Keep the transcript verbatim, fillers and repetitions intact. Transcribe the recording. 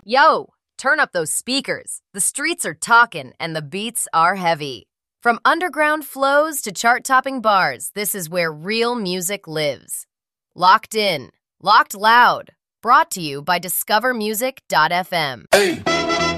Yo, turn up those speakers. The streets are talking and the beats are heavy. From underground flows to chart-topping bars, this is where real music lives. Locked in, locked loud. Brought to you by discover music dot f m. Hey.